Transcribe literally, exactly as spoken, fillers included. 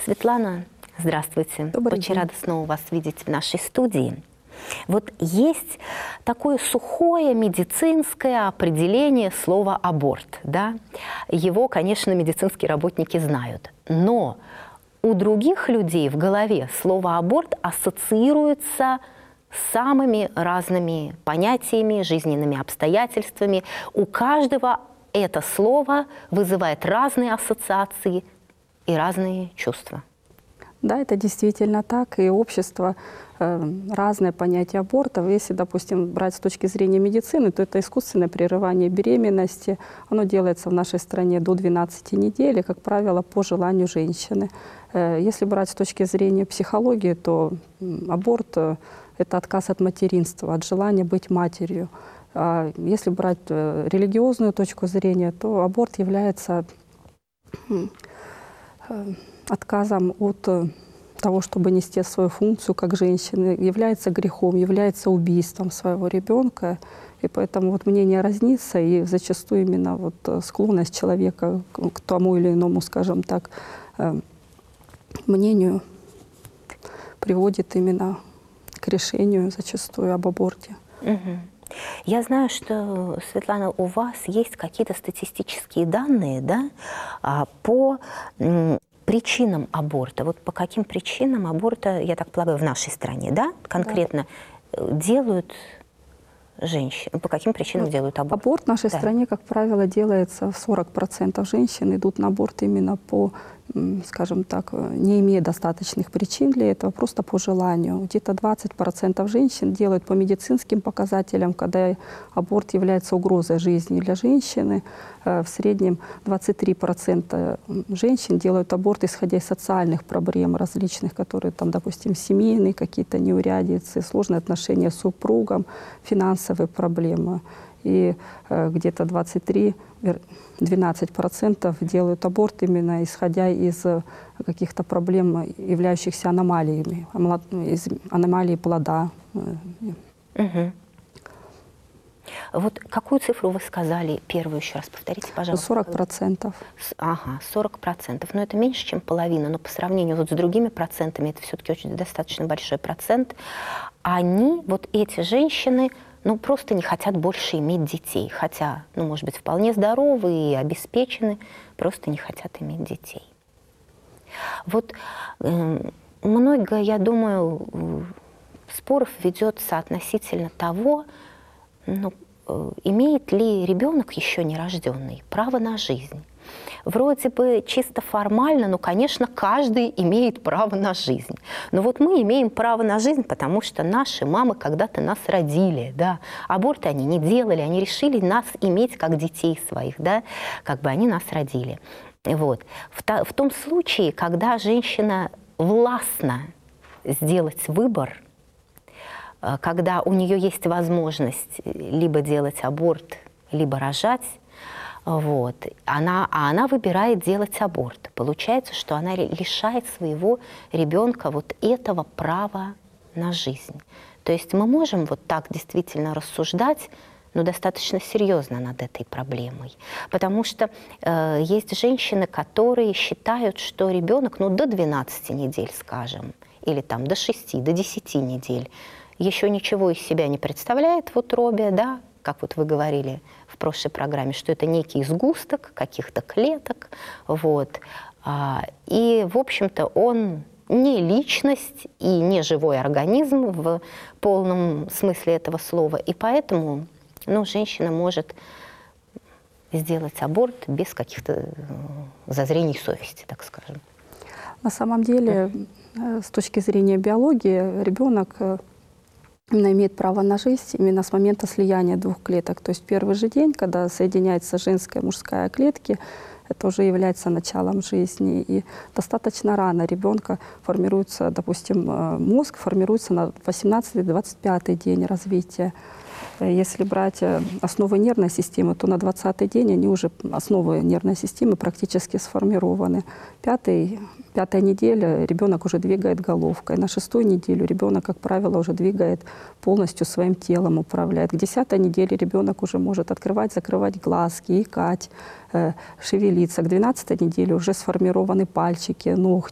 Светлана, здравствуйте. Добрый Очень день. рада снова вас видеть в нашей студии. Вот есть такое сухое медицинское определение слова «аборт». Да? Его, конечно, медицинские работники знают. Но у других людей в голове слово «аборт» ассоциируется с самыми разными понятиями, жизненными обстоятельствами. У каждого это слово вызывает разные ассоциации и разные чувства. Да, это действительно так. И общество э, разное понятие абортов. Если, допустим, брать с точки зрения медицины, то это искусственное прерывание беременности. Оно делается в нашей стране до двенадцати недель, и, как правило, по желанию женщины. Э, если брать с точки зрения психологии, то м, аборт э, – это отказ от материнства, от желания быть матерью. А если брать э, религиозную точку зрения, то аборт является э, отказом от того, чтобы нести свою функцию как женщины, является грехом, является убийством своего ребенка. И поэтому вот мнение разнится, и зачастую именно вот склонность человека к тому или иному, скажем так, мнению приводит именно к решению зачастую об аборте. Угу. Я знаю, что, Светлана, у вас есть какие-то статистические данные, да, по причинам аборта. Вот по каким причинам аборта, я так полагаю, в нашей стране, да, конкретно да. делают женщины? По каким причинам вот делают аборт? Аборт в нашей да. стране, как правило, делается в сорок процентов женщин идут на аборт именно по, скажем так, не имея достаточных причин для этого, просто по желанию. Где-то двадцать процентов женщин делают по медицинским показателям, когда аборт является угрозой жизни для женщины. В среднем двадцать три процента женщин делают аборт, исходя из социальных проблем различных, которые, там, допустим, семейные какие-то неурядицы, сложные отношения с супругом, финансовые проблемы. И э, где-то двадцать три — двенадцать процентов делают аборт именно исходя из э, каких-то проблем, являющихся аномалиями, из аномалии плода. Угу. Вот какую цифру вы сказали первую, еще раз повторите, пожалуйста. сорок процентов. Ага, сорок процентов. Но это меньше, чем половина, но по сравнению вот с другими процентами, это все-таки очень достаточно большой процент. Они, вот эти женщины, ну, просто не хотят больше иметь детей. Хотя, ну, может быть, вполне здоровы и обеспечены, просто не хотят иметь детей. Вот э, много, я думаю, споров ведется относительно того, ну, э, имеет ли ребенок еще нерожденный право на жизнь. Вроде бы чисто формально, ну, конечно, каждый имеет право на жизнь. Но вот мы имеем право на жизнь, потому что наши мамы когда-то нас родили, да. Аборты они не делали, они решили нас иметь как детей своих, да, как бы они нас родили. Вот. В, та, в том случае, когда женщина властна сделать выбор, когда у нее есть возможность либо делать аборт, либо рожать, вот, она, а она выбирает делать аборт. Получается, что она лишает своего ребенка вот этого права на жизнь. То есть мы можем вот так действительно рассуждать, но достаточно серьезно над этой проблемой. Потому что э, есть женщины, которые считают, что ребенок, ну, до двенадцати недель, скажем, или там до шести, до десяти недель, еще ничего из себя не представляет в утробе, да, как вот вы говорили в прошлой программе, что это некий сгусток каких-то клеток, вот, а, и, в общем-то, он не личность и не живой организм в полном смысле этого слова, и поэтому, ну, женщина может сделать аборт без каких-то зазрений совести, так скажем. На самом деле, с точки зрения биологии, ребенок именно имеет право на жизнь именно с момента слияния двух клеток. То есть первый же день, когда соединяется женская и мужская клетки, это уже является началом жизни. И достаточно рано ребенка формируется, допустим, мозг формируется на восемнадцатый — двадцать пятый день развития. Если брать основы нервной системы, то на двадцатый день они уже, основы нервной системы практически сформированы. Пятый, пятая неделя ребенок уже двигает головкой. На шестую неделю ребенок, как правило, уже двигает полностью своим телом, управляет. К десятой неделе ребенок уже может открывать, закрывать глазки, икать, э, шевелиться. К двенадцатой неделе уже сформированы пальчики, ногти.